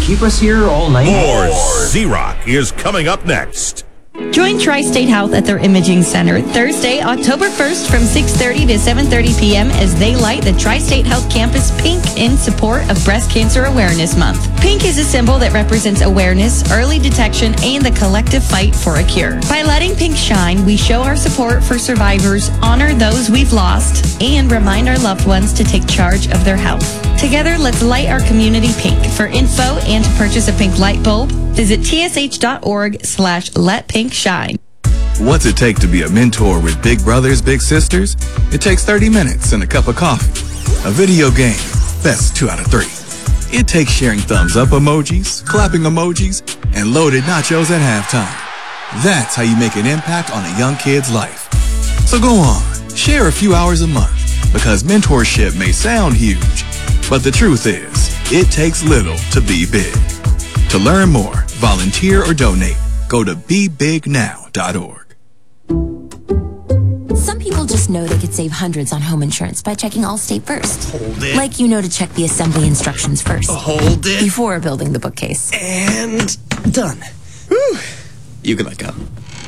keep us here all night? More Z-Rock is coming up next. Join Tri-State Health at their Imaging Center Thursday, October 1st from 6:30 to 7:30 p.m. as they light the Tri-State Health Campus pink in support of Breast Cancer Awareness Month. Pink is a symbol that represents awareness, early detection, and the collective fight for a cure. By letting pink shine, we show our support for survivors, honor those we've lost, and remind our loved ones to take charge of their health. Together, let's light our community pink. For info and to purchase a pink light bulb, visit tsh.org/letpinkshine. What's it take to be a mentor with big brothers, big sisters? It takes 30 minutes and a cup of coffee. A video game, that's 2 out of 3. It takes sharing thumbs up emojis, clapping emojis, and loaded nachos at halftime. That's how you make an impact on a young kid's life. So go on, share a few hours a month, because mentorship may sound huge, but the truth is, it takes little to be big. To learn more, volunteer or donate, go to BeBigNow.org. Some people just know they could save hundreds on home insurance by checking Allstate first. Hold it. Like you know to check the assembly instructions first. Hold it. Before building the bookcase. And done. Whew. You can let go.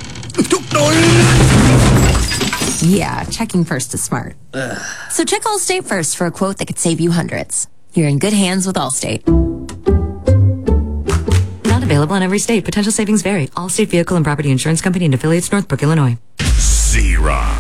Yeah, checking first is smart. So check Allstate first for a quote that could save you hundreds. You're in good hands with Allstate. Not available in every state. Potential savings vary. Allstate Vehicle and Property Insurance Company and affiliates, Northbrook, Illinois. Z-Rock.